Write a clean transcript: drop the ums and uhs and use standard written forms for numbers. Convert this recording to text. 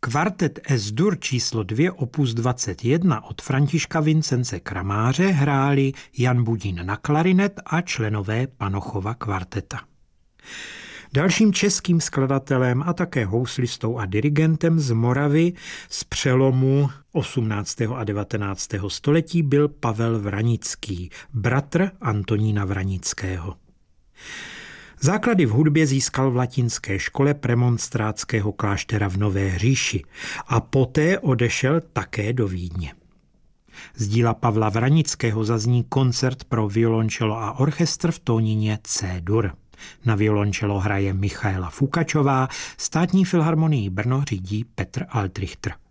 Kvartet S-dur číslo 2 opus 21 od Františka Vincence Kramáře hráli Jan Budín na klarinet a členové Panochova kvarteta. Dalším českým skladatelem a také houslistou a dirigentem z Moravy z přelomu 18. a 19. století byl Pavel Vranický, bratr Antonína Vranického. Základy v hudbě získal v latinské škole premonstrátského kláštera v Nové Hříši a poté odešel také do Vídně. Z díla Pavla Vranického zazní koncert pro violončelo a orchestr v tónině C-dur. Na violončelo hraje Michaela Fukačová, Státní filharmonii Brno řídí Petr Altrichter.